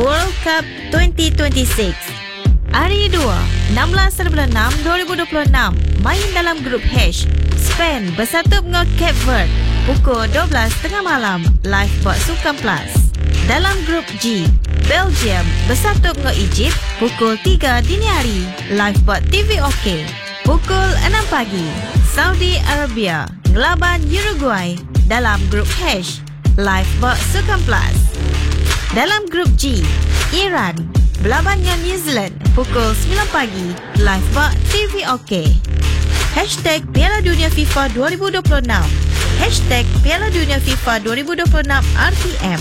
World Cup 2026. Hari 2, 16/6/2026, main dalam grup H. Spain bersatu dengan Cape Verde pukul 12.30 malam, live buat Sukan Plus. Dalam grup G, Belgium bersatu dengan Egypt pukul 3 dini hari, live buat TV OK. Pukul 6 pagi, Saudi Arabia ngelaban Uruguay dalam grup H, live buat Sukan Plus. Dalam grup G, Iran berlaban dengan New Zealand pukul 9 pagi, live buat TV OK. Hashtag Piala Dunia FIFA 2026. Hashtag Piala Dunia FIFA 2026 RTM.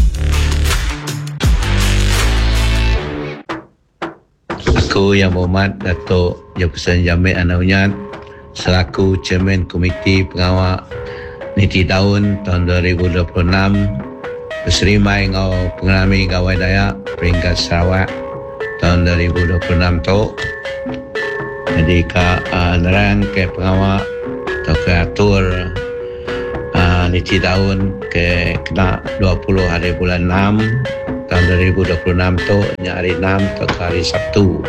Aku Yang Berhormat Datuk Jefferson Jamil Anaunyat selaku Chairman Komiti Pengawal Niti Tahun tahun 2026 berserimai dengan pengalami Gawai Dayak peringkat Sarawak tahun 2026 tu. Jadi nerang ke pengawal atau ke atur Niti Tahun ke kena 20 hari bulan 6 tahun 2026 tu, hari 6 atau hari Sabtu.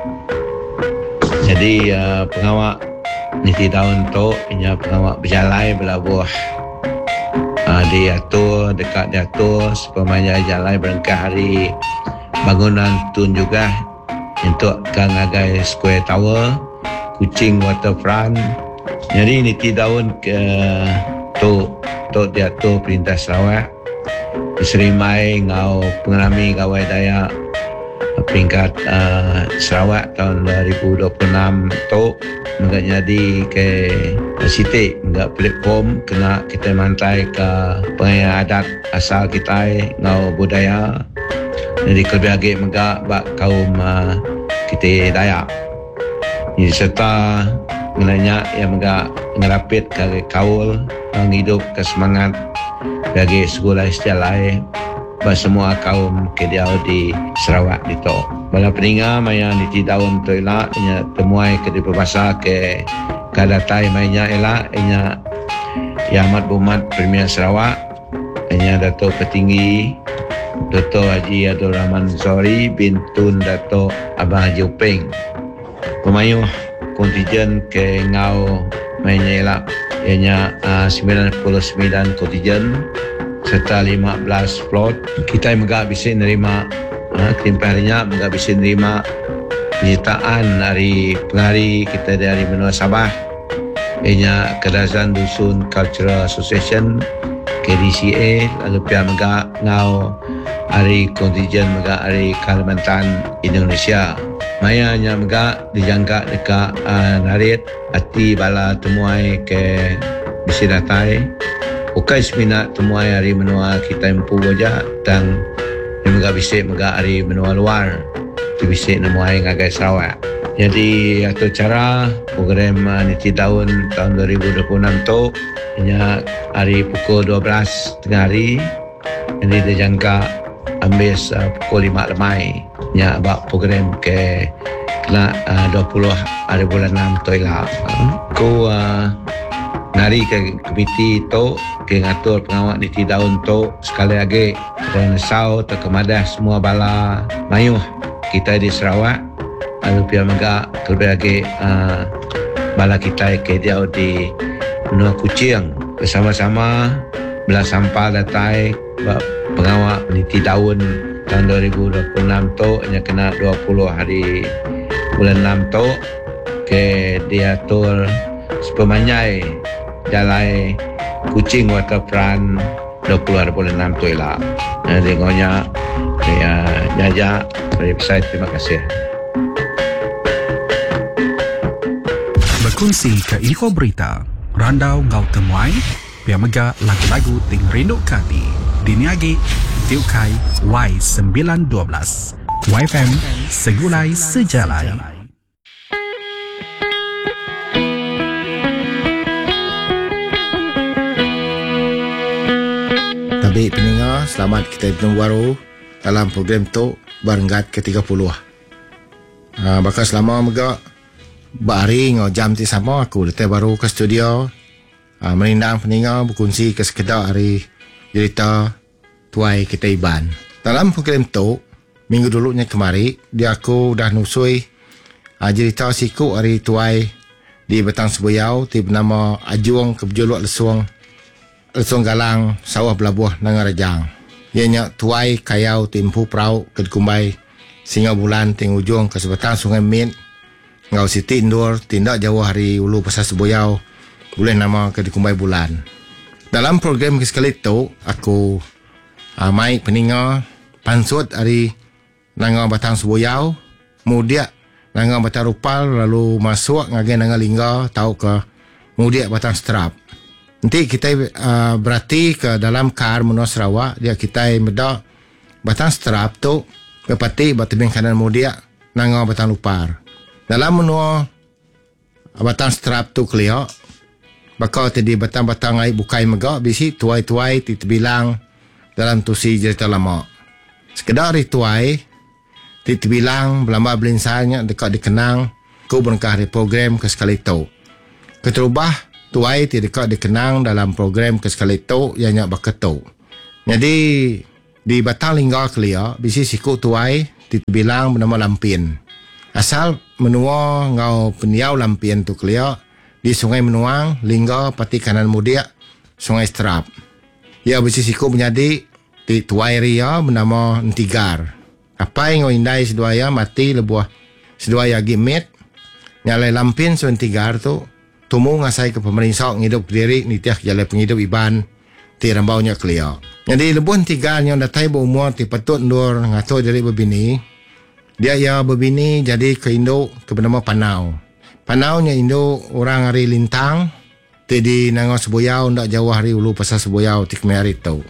Jadi pengawal Niti Tahun tu pengawal berjalai belabuh diatur, dekat diatur supaya jalan berengkah hari bangunan tun juga untuk Kangagai Square Tower, Kuching Waterfront. Jadi Niti Tahun ke tu diatur Perintah Sarawak diserimai ngau pengalami Gawai Dayak peringkat Sarawak tahun 2026 tu enggak jadi ke sitik enggak platform kena kita mantai ke pengayaan adat asal kita ngau budaya. Jadi kelebih megak bak kaum kita Dayak. Jadi serta menanya yang megak ngerapit ke kaul menghidup ke semangat bagi sekolah sejalai bak semua kaum kediau di Sarawak itu. Bala peninga maya Niti Tahun tu elak nya temuai ke di berbahasa ke kadatai mainnya elak nya Yang Amat Berhormat Premier Sarawak nya Datuk Petinggi Dr. Haji Abdul Rahman Zori bin Tun Datuk Abang Haji Upeng. Pemayuh kontijen ke ngau mainnya elak ianya 99 kontijen serta 15 plot. Kita megak bisa nerima harinya megak bisa nerima penyertaan dari pengari kita dari benua Sabah ianya Kedazan Dusun Cultural Association KDCA, lalu pihak megak ngau hari kontijen megak hari Kalimantan Indonesia. Mayanya megak dijangka dekat narit hati bala temuai ke bisi datai bukan seminat temuai hari menua kita empu wajah dan megak bisi megak hari menua luar tu bisi nemuai ngagai Sarawak. Jadi atau cara program Niti Tahun 2026 tu hanya hari pukul 12 tengah hari. Jadi dijangka ambil pukul 5 lemai nya bak program ke kena 20 hari bulan 6 tu lah. Ku nari ke komiti tu ke ngatur pengawal Niti Tahun tu sekali lagi dan sau terkemadah semua bala mayuh kita di Sarawak, lalu pihak megak terlebih lagi bala kita ke dia di benua Kuching bersama-sama belah sampah datai pengawal Niti Tahun tahun 2026 tu hanya kena 20 hari bulan 6 tu ke diatur sepemanyai jalai Kuching Waterfront 20 hari bulan 6 tu lah. Dengarnya jajak dari website. Terima kasih. Berkongsi ke info berita randau ngau temuai pihak mega lagu-lagu ting rindu kati diniagi Tiukai Y912 YFM segulai sejalai. Tabik peninga, selamat kita bertemu baru dalam program tu Barenggat ke-30. Bakal selama megak baring jam ti sama aku datang baru ke studio menindang peninga berkongsi ke sekedar hari cerita tuai kita Iban. Dalam program tu minggu dulunya kemari, dia aku dah nusui cerita siku hari tuai di Batang Sebuyau, ti bernama Ajuang Kebejolok Lesuang Galang Sawah Belabuh Nangarajang. Ianya tuai kayau timpu prau ke Kumbai Singa Bulan ting ujung ke sebatang Sungai Mit ngau Siti Indur tindak jauh hari ulu Pasar Sebuyau boleh nama ke Kumbai Bulan. Dalam program sekali tu aku mai peninga pansut hari nanga Batang Sebuyau mudia nanga Batang Rupal lalu masuk ngage nanga Lingga tau ke mudia Batang Strap. Nanti kita berarti ke dalam kar menua Sarawak dia kita meda Batang Strap tu kepati batubing kanan mudia nanga Batang Lupar. Dalam menua Batang Strap tu kelio bakal tadi batang-batang ai bukai mega bisi tuai-tuai ti terbilang dalam tusi cerita lama. Sekedar rituai ti terbilang belamba belinsanya dekat dikenang ku berkah di program ke sekali tu. Keterubah tuai ti dekat dikenang dalam program ke sekali tu ianya baketu. Jadi di Batang Lingga kelia bisi siku tuai ti terbilang bernama Lampin. Asal menua ngau peniau Lampin tu kelia di Sungai Menuang, Lingga, pati kanan mudia, Sungai Strap. Ia besi siku menjadi di tuai ria bernama Ntigar. Apa yang indai seduaya mati lebuah seduaya gimit, nyalai Lampin so Ntigar tu, tumu ngasai ke pemerintah ngidup diri nitiah jalai penghidup iban, ti rambaunya kelia. Jadi lebuah Ntigar yang datai berumur ti patut ndur ngatur dari berbini, dia ia berbini jadi ke Indo ke bernama Panau. Panaunya Indo orang hari lintang di nangau Sebuyau ndak jauh hari ulu Pasar Sebuyau tik hari tu.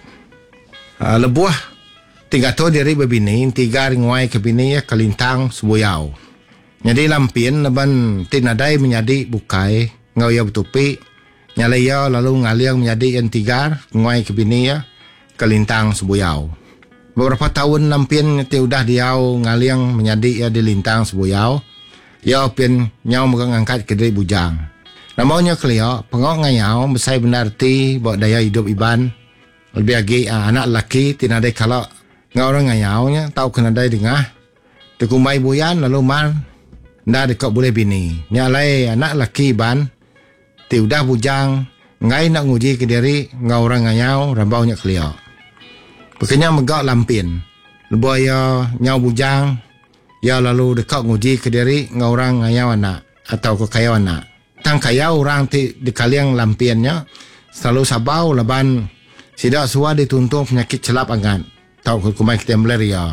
Lebuah tiga tu diri berbini tiga ringwai ke bini ya ke lintang Sebuyau. Jadi Lampin leban tinadai menjadi bukai ngau ya betupi nyalai ya lalu ngaliang menjadi yang tiga ngwai ke bini ya ke lintang Sebuyau. Beberapa tahun Lampin ti udah diau ngaliang menjadi ya di lintang Sebuyau. Ya pin nyau megang angkat ke dari bujang. Namanya kelia pengok ngayau besai benar ti bawa daya hidup iban. Lebih lagi anak lelaki tinadai kalau ngau orang ngayau nya tahu kena dai dengah. Tekumbai buyan lalu mar ndak dekat boleh bini. Nyalai anak lelaki iban ti udah bujang ngai nak nguji ke diri ngau orang ngayau rambaunya kelia. Bekenya megak Lampin. Lebih ya nyau bujang ya lalu dekat nguji ke diri ngau orang ngayau anak atau ke kayau anak. Tang kayau orang ti di kaliang Lampiannya selalu sabau laban sidak suah dituntung penyakit celap angan. Tau ke kumai kita malaria.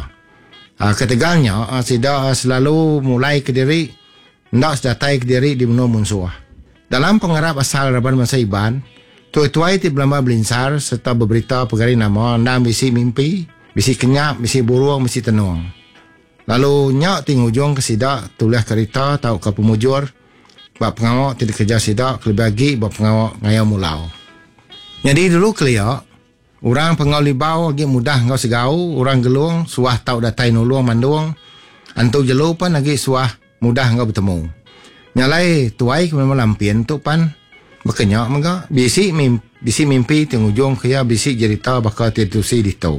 Ketegalnya sidak selalu mulai ke diri ndak sedatai ke diri di benua munsuah. Dalam pengarap asal raban masa iban, tuai-tuai ti belamba belinsar serta berberita pegari nama ndang bisi mimpi, bisi kenyap, bisi buruang, bisi tenung. Lalu nyak ting ujung ke sidak tulis kereta tau ke pemujur bab pengawak tidak kerja sidak lebih lagi bab pengawak ngayau mulau. Jadi dulu kelia orang pengau libau lagi mudah ngau segau orang gelung suah tau datai nulung mandung antu jelu pan lagi suah mudah ngau bertemu. Nyalai tuai ke memang Lampin tu pan berkenyak mega bisi mimpi ting ujung kaya bisi cerita bakal titusi di tau.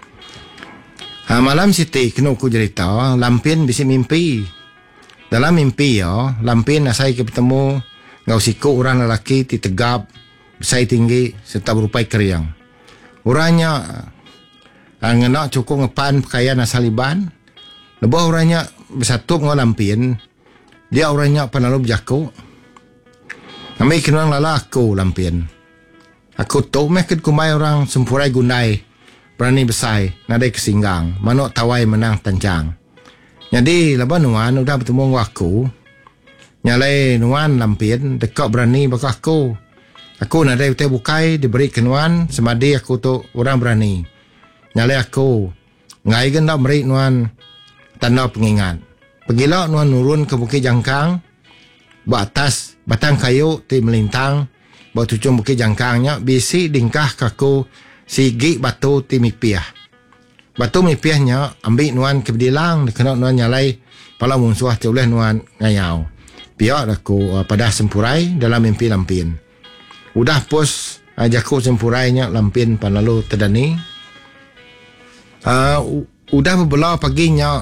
Malam Siti kena aku cerita Lampin bisa mimpi. Dalam mimpi ya Lampin asai ke bertemu ngau siku orang lelaki ti tegap besai tinggi serta berupai keriang. Orangnya ngenak cukup ngepan pakaian asal iban. Lebah orangnya bersatu ngau Lampin. Dia orangnya penalu berjaku. Kami kenal lala aku Lampin. Aku tahu mekit kumai orang sempurai gundai. Berani besai, nadai kesinggang, manuk tawai menang tancang. Jadi, lepas Nuan udah bertemu dengan aku, nyalai Nuan Lampin, dekat berani bakal aku. Aku nadai utai bukai, diberi ke Nuan, semadi aku tu orang berani. Nyalai aku, ngai gendak beri Nuan tanda pengingat. Pergilah Nuan nurun ke Bukit Jangkang, batas batang kayu ti melintang, bawa tucung Bukit Jangkangnya, bisi dingkah kaku, sigi batu ti mipiah. Batu mipiahnya ambil Nuan ke bedilang kena Nuan nyalai pala munsuah ti oleh Nuan ngayau. Piak aku pada sempurai dalam mimpi Lampin. Udah pos ajaku sempurainya Lampin panalu tedani. udah berbelah paginya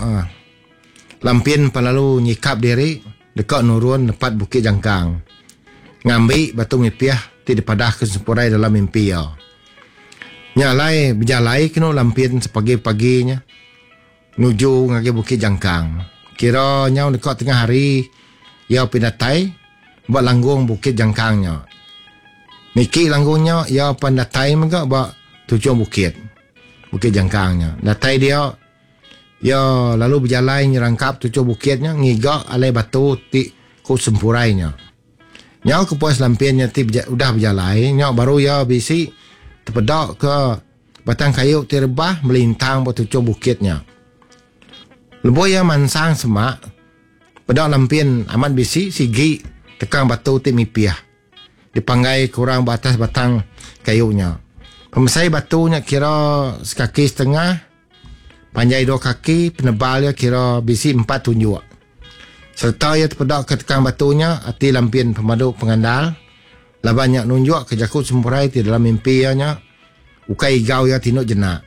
Lampin lalu nyikap diri dekat nurun dekat Bukit Jangkang. Ngambil batu mipiah ti dipadah ke sempurai dalam mimpi ya. Nyalai berjalai kena Lampin sepagi-paginya nuju ngagi Bukit Jangkang. Kiranya dekat tengah hari ia pindatai buat langgung Bukit Jangkangnya. Niki langgungnya ia pandatai juga buat tujuan Bukit Jangkangnya. Datai dia lalu berjalan nyerangkap tujuh bukitnya ngigak alai batu ti ku sempurainya. Nyau kepuas Lampinnya ti udah berjalan, nyau baru ya bisi terpedak ke batang kayu ti rebah melintang buat tujuh bukitnya. Lebu ya mansang semak pedak Lampin amat bisi sigi tekang batu ti mipiah. Dipanggai kurang batas batang kayunya. Pemesai batunya kira sekaki setengah, panjai 2 kaki, penebalnya kira bisi 4 tunjuk. Serta ia terpedak ke tekang batunya, hati Lampin pemadu pengandal, labannya nunjuk ke jakut sempurai di dalam mimpinya, ukai igau ya tinuk jenak.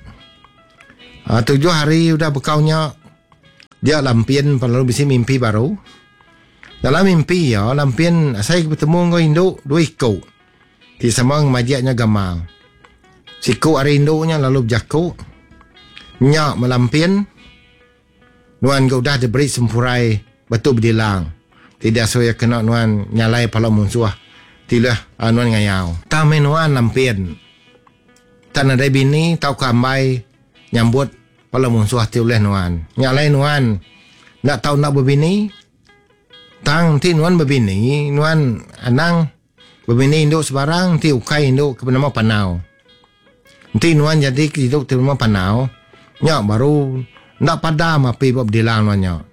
7 hari udah bekaunya, dia Lampin perlu bisi mimpi baru. Dalam mimpi ya, Lampin saya bertemu dengan induk 2 ikut. Di sama majiaknya gamal. Siku hari induknya lalu berjakuk. Nyak melampin. Nuan kau dah diberi sempurai batu berdilang. Tidak saya kena nuan nyalai pala musuh. Tidak nuan ngayau. Tame nuan Lampin. Tak ada bini tau kambai nyambut pala musuh ti oleh nuan. Nyalai nuan nak tahu nak berbini. Tang ti nuan berbini, nuan anang berbini induk sebarang ti ukai induk ke bernama Panau. Nanti nuan jadi hidup di rumah Panau. Nyak baru nak padam api buat berdilang nuan nyak.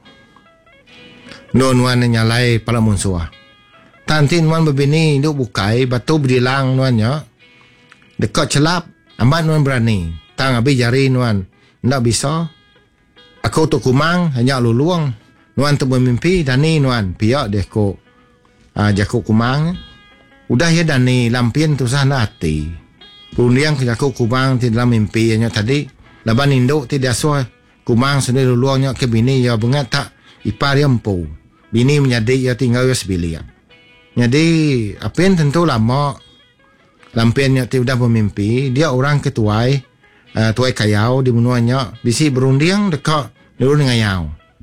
Nuan nyalai pala musuh. Tanti nuan berbini hidup bukai batu berdilang nuan nyak. Dekat celap amat nuan berani. Tang habis jari nuan nak bisa. Aku tu kumang hanya luluang. Nuan tu bermimpi dani nuan piak deh ko jakuk kumang. Udah ya dani Lampin tu sana hati. Perundiang ke jakuk kumang di dalam mimpi nya tadi. Laban induk tidak suah kumang sendiri luangnya ke bini ya bengat tak ipar dia empu. Bini menjadi ya tinggal ya sebilia. Jadi apin tentu lama Lampin nya tidak bermimpi. Dia orang ketuai tuai kayau di menuanya bisi berundiang dekat nurun ngayau.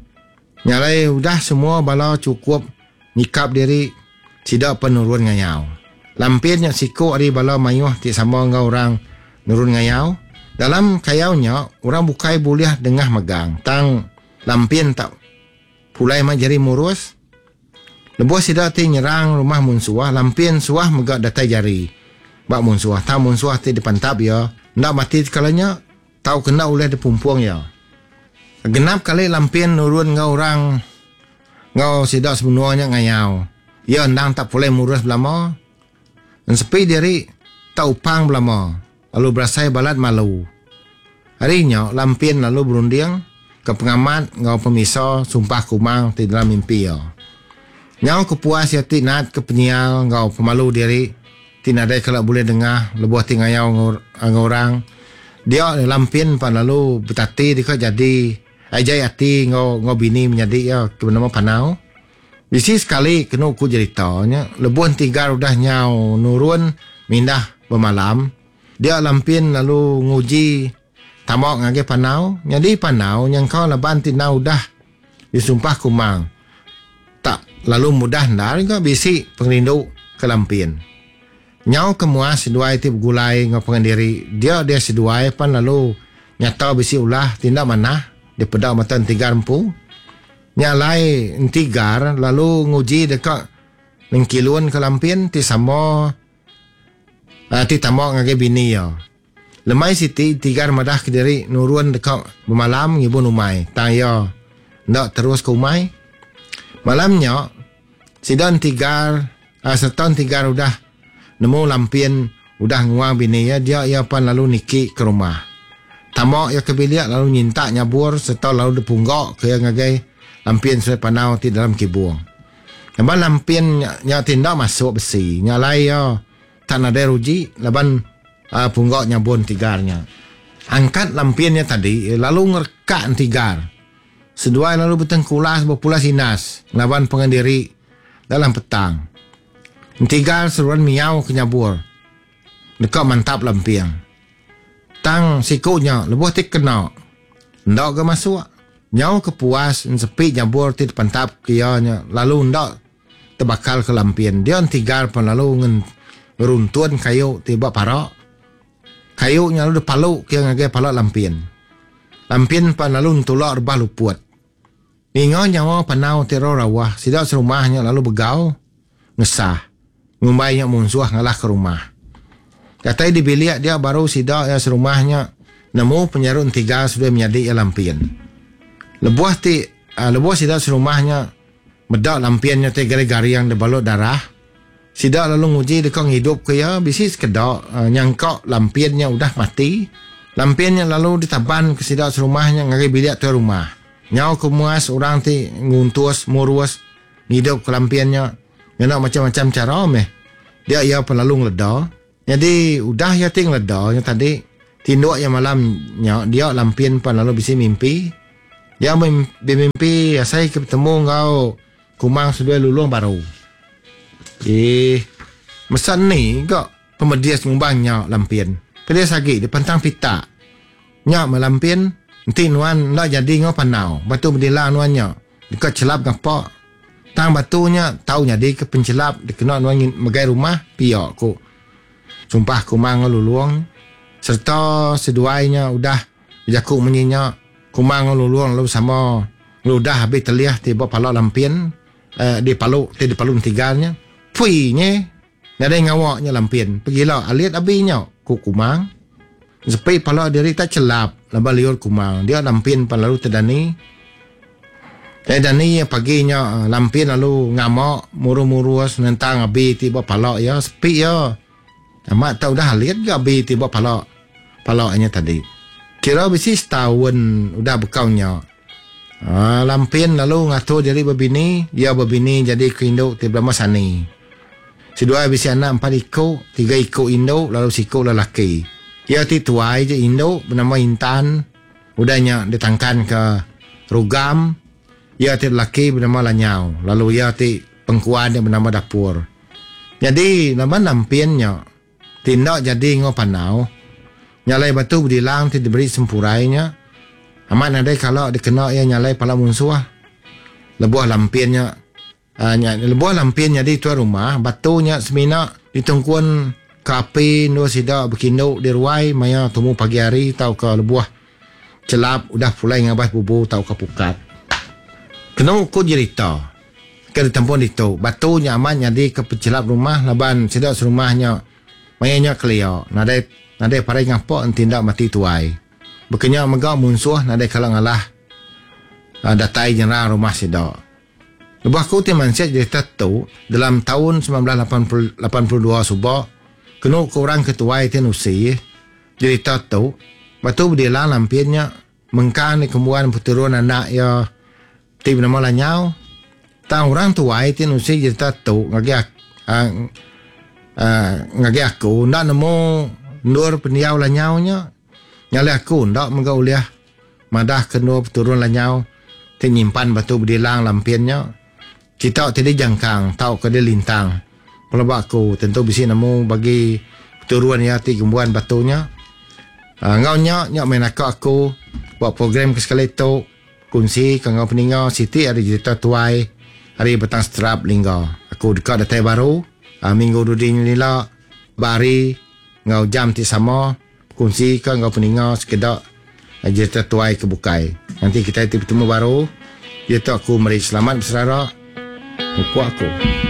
Nyalai udah semua bala cukup nikap diri tidak penurun ngayau. Lampinnya siku ari bala mayuh ti sama ngau orang nurun ngayau. Dalam kayaunya orang bukai boleh dengah megang. Tang Lampin tak pulai majari murus. Lebuh sida ti nyerang rumah munsuah. Lampin suah megak datai jari. Bak munsuah. Tang munsuah ti dipantap ya. Ndak mati kalanya tahu kena oleh dipumpuang ya. Genap kali Lampin nurun ngau orang ngau sidak sebenarnya ngayau. Ya ndang tak boleh murus belama. Dan sepi diri tak upang belama. Lalu berasai balat malu. Harinya Lampin lalu berunding ke pengamat ngau pemisah sumpah kumang di dalam mimpi ya. Nyau kepuas ya tinat ke penyial ngau pemalu diri. Tinadai kalau boleh dengar lebuh ti ngayau ngau orang. Dia Lampin pan lalu betati dia jadi ajai hati ngau bini menjadi ya ke bernama Panau. Bisi sekali kena ku ceritanya. Lebuan 3 udah nyau nurun mindah bermalam. Dia Lampin lalu nguji tamak ngage Panau. Jadi Panau yang kau leban tinau dah disumpah kumang. Tak lalu mudah ndar juga bisi pengrindu ke Lampin. Nyau kemuas seduai tip gulai ngau pengandiri. Dia seduai pan lalu nyata bisi ulah tindak mana. Dia pedak matan 3 empu. Nyalai tigar lalu nguji dekat nengkilun ke Lampin ti sama ti tamak ngage bini ya. Lemai siti tigar madah ke diri nurun dekat bermalam ngibun umai. Tang ya ndak terus ke umai. Malamnya sidan tigar seton tigar udah nemu Lampin udah nguang bini ya. Dia pan lalu niki ke rumah. Tamak ya ke bilik lalu nyinta nyabur serta lalu dipunggok ke yang ngage Lampin sudah Panau di dalam kibung. Laban Lampin nya tindak masuk besi. Nyalai ya tak ada ruji. Laban punggok nyabun tigarnya. angkat lampiannya tadi, lalu ngerkak tigar. Seduai lalu bertengkulas berpula sinas, lawan pengendiri dalam petang. Tigar seruan miau kenyabur. Dekat mantap lampiang. Tang sikunya lebuh tik kena. Ndak ke masuk. Nyau kepuas, sepi nyabur ti pantap kianya, lalu ndak terbakal ke lampian. Dia tigar pun lalu ngeruntun kayu tiba parak. Kayunya lalu dipaluk kia ngagai palak lampian. Lampian pun lalu ntulak rebah luput. Ingat nyawa panau teror rawah. Sidak serumahnya lalu begau. Ngesah. Ngumbainya munsuah ngalah ke rumah. Katai di bilik dia baru sidak ya serumahnya. Nemu penyarun 3 sudah menjadi ya lampian. Lebuah sidak serumahnya. Bedak lampiannya te gari-gari yang dibalut darah. Sidak lalu nguji dekong hidup ke ya. Bisis kedak nyangkok lampiannya udah mati. Lampiannya lalu ditaban ke sidak serumahnya ngari bilik tu rumah. Nyau kemuas orang ti nguntus murus hidup ke lampiannya. Nak macam-macam cara meh. Dia ia pun lalu ngeleda. Jadi udah ya ting leda yang tadi tinduk yang malamnya dia lampian pun lalu bisa mimpi. Dia bermimpi saya ketemu kau kumang sudah lulung baru. Mesan ni kok pemedias ngumbangnya lampian. Pilih sagi di pantang pita. Nyak melampian nanti nuan nak jadi ngau panau. Batu berdila nuannya. Dekat celap ngapa. Tang batunya tahu jadi ke pencelap dikenal nuan megai rumah piok ku. Sumpah kumang luluang. Serta seduainya udah jakuk menyinya kumang luluang lalu sama ludah habis terliah tiba palak lampian di paluk tigarnya. Puinya ada ngawaknya lampian. Pergilah alit abinya ku kumang. Sepi palak diri tak celap laba liur kumang. Dia lampian pun lalu terdani. Dani paginya lampian lalu ngamak muru-murus nentang abi tiba palak ya sepi ya. Amat tahu dah lihat ke abi tiba palaknya tadi. Kira bisi setahun udah bekaunya. Lampian lalu ngatur diri berbini. Dia berbini jadi keinduk tiba masani. Sedua bisi anak 4 ikut, 3 ikut induk lalu sikut lelaki. Dia tuai je induk bernama Intan. Udahnya ditangkan ke Rugam. Dia lelaki bernama Lanyau. Lalu dia pengkuan yang bernama Dapur. Jadi nama lampiannya tindak jadi ngau panau. Nyalai batu berdilang diberi sempurainya. Amat nadai kalau dikena ia nyalai pala munsuah. Lebuah lampiannya lebuah lampiannya di tuan rumah. Batunya semina ditungkuan kapi no sidak berkinduk di ruai maya temu pagi hari tau ke lebuah celap udah pulai ngabah bubu tau ke pukat. Kena ukur cerita. Ke ditampun itu batunya amat jadi ke pencelap rumah laban sidak serumahnya mayanya kelio. Nadai parai ngapok tindak mati tuai. Bekenya megak munsuh nadai kalau ngalah datai jenera rumah sidak. Lebuh aku timan siap jadi tatu dalam tahun 1982 subak kena kurang ketuai tenusi jadi tatu batu berdilang lampiannya mengkan di kemuan puturun anak ya tiba nama Lanyau. Tang orang tuai tenusi jadi tatu ngagi aku ndak nemu nur pendiau Lanyaunya nyali aku ndak menggauliah madah kena turun Lanyau nyimpan batu berdilang lampiannya. Kita tidak jangkang tahu ke dia lintang. Kalau aku tentu bisa nemu bagi turuan ya ti gembuan batunya. Ngaunya nyak main aku buat program ke sekali tu kunci ke ngau peningau Siti ada cerita tuai hari petang strap lingga. Aku dekat datai baru minggu dudi nila bari ngau jam ti sama kunci ke ngau peningau sekedar cerita tuai kebukai. Nanti kita bertemu baru. Dia tu aku mari selamat bersara. Aku